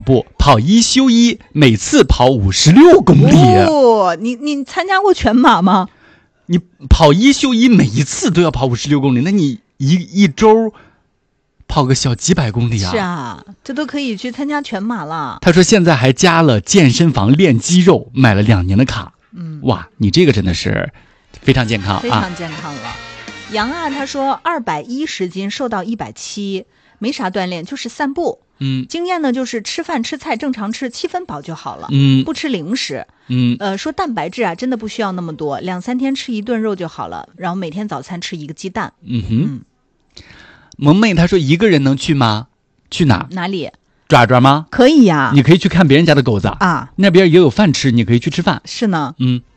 不，跑1休1，每次跑56公里。 哦，你参加过全马吗？ 你跑1休1，每一次都要跑56公里，那你一周跑个小几百公里啊？ 是啊，这都可以去参加全马了。 他说现在还加了健身房练肌肉，买了2年的卡。哇，你这个真的是非常健康啊！ 非常健康了。杨啊，他说210斤瘦到170，没啥锻炼，就是散步。经验呢就是吃饭吃菜正常吃，7分饱就好了。不吃零食。说蛋白质啊真的不需要那么多，2-3天吃1顿肉就好了，然后每天早餐吃1个鸡蛋。 萌妹她说一个人能去吗？去哪？ 哪里？ 爪爪吗？ 可以呀。 你可以去看别人家的狗子啊，那边也有饭吃，你可以去吃饭。 是呢。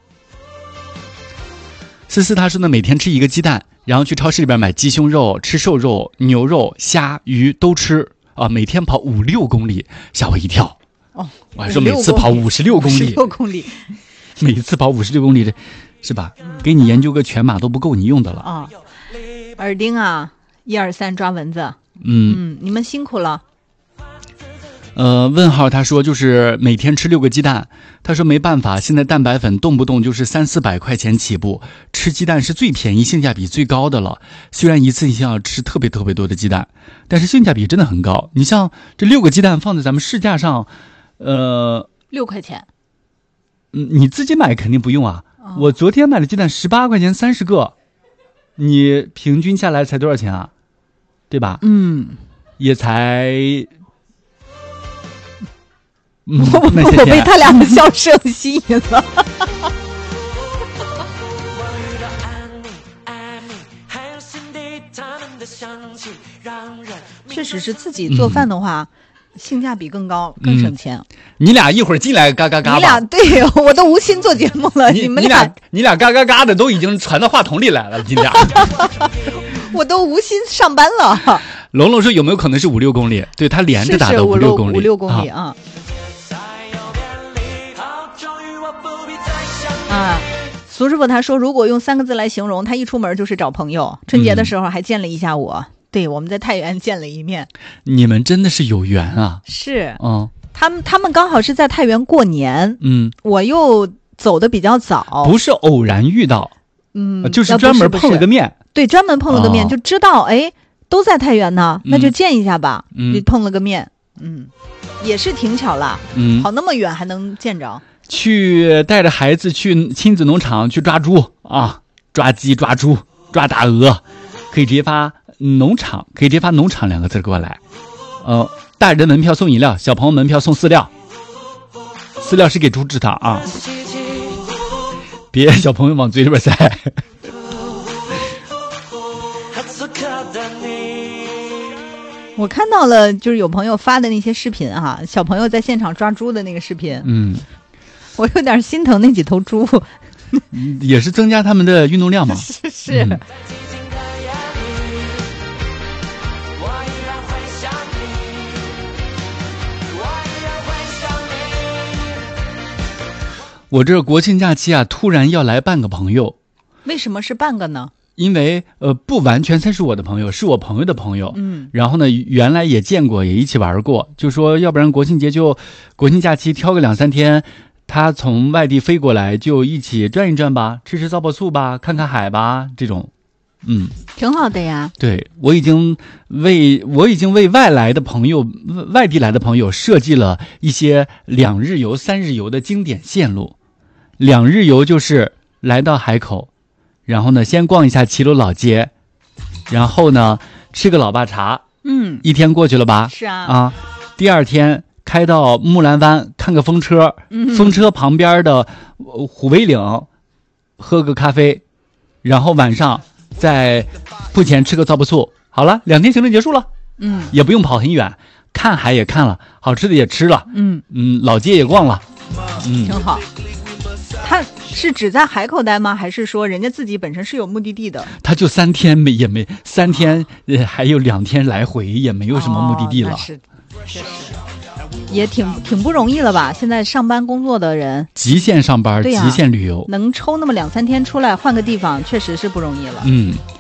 思思她说呢，每天吃1个鸡蛋，然后去超市里边买鸡胸肉、吃瘦肉、牛肉、虾、鱼都吃啊，每天跑5-6公里，吓我一跳。我还说每次跑56公里 ，56公里， 每一次跑56公里，这是吧？给你研究个全马都不够你用的了啊。耳钉啊，1、2、3抓蚊子。你们辛苦了。 问号他说就是每天吃6个鸡蛋，他说没办法，现在蛋白粉动不动就是300-400块钱起步，吃鸡蛋是最便宜性价比最高的了。虽然一次性要吃特别多的鸡蛋，但是性价比真的很高。你像这6个鸡蛋放在咱们市价上 6块钱。 你自己买肯定不用啊。我昨天买的鸡蛋18块钱30个，你平均下来才多少钱啊？对吧？也才我被他俩的笑声吸引了。确实是自己做饭的话，性价比更高，更省钱。 你俩一会儿进来嘎嘎嘎吧。 你俩对我都无心做节目了，你俩嘎嘎嘎的都已经传到话筒里来了，你俩。 我都无心上班了。 龙龙说有没有可能是5-6公里？对，他连着打的5-6公里 ，5-6公里啊。苏师傅他说，如果用3个字来形容，他一出门就是找朋友。春节的时候还见了一下我，对，我们在太原见了一面。 你们真的是有缘啊！ 是，他们刚好是在太原过年，我又走的比较早， 不是偶然遇到，就是专门碰了个面。 对，专门碰了个面，就知道都在太原呢，那就见一下吧。就碰了个面，也是挺巧了。跑那么远还能见着。 去带着孩子去亲子农场去抓猪啊，抓鸡、抓猪、抓大鹅，可以直接发农场，可以直接发农场2个字过来。大人门票送饮料，小朋友门票送饲料，饲料是给猪吃的啊，别小朋友往嘴里边塞。 我看到了，就是有朋友发的那些视频哈，小朋友在现场抓猪的那个视频，我有点心疼那几头猪。 也是增加他们的运动量嘛。 是。 我这国庆假期啊，突然要来半个朋友。 为什么是半个呢？ 因为不完全才是我的朋友，是我朋友的朋友。然后呢，原来也见过，也一起玩过，就说要不然国庆假期挑个2-3天，他从外地飞过来，就一起转一转吧，吃糟粕醋吧，看看海吧，这种。 挺好的呀。 对，我已经为外地来的朋友设计了一些2日游、3日游的经典线路。2日游就是来到海口，然后呢先逛一下齐鲁老街，然后呢吃个老爸茶。一天过去了吧？ 是啊。 第2天开到木兰湾看个风车，风车旁边的虎尾岭喝个咖啡，然后晚上再付钱吃个糟粕醋。好了，2天行程结束了。也不用跑很远，看海也看了，好吃的也吃了，老街也逛了， 挺好。他是只在海口待吗？还是说人家自己本身是有目的地的？ 他就3天也没3天，还有2天来回，也没有什么目的地了。 是，确实也挺不容易了吧？现在上班工作的人， 极限上班，极限旅游， 能抽那么2-3天出来换个地方，确实是不容易了。